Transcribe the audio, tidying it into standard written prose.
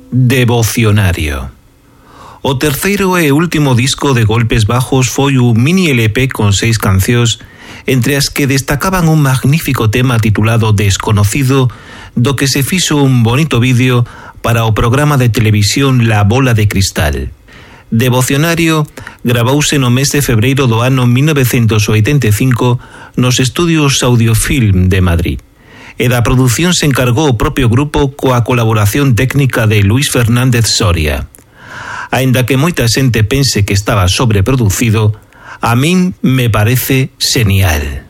Devocionario. O terceiro e último disco de Golpes Bajos foi un mini LP con 6 cancións, entre as que destacaban un magnífico tema titulado Desconocido, do que se fixo un bonito vídeo para o programa de televisión La Bola de Cristal. Devocionario gravouse no mes de febreiro do ano 1985 nos estudios Audiofilm de Madrid. E da produción se encargou o propio grupo coa colaboración técnica de Luis Fernández Soria. Aínda que moita xente pense que estaba sobreproducido, a min me parece xenial.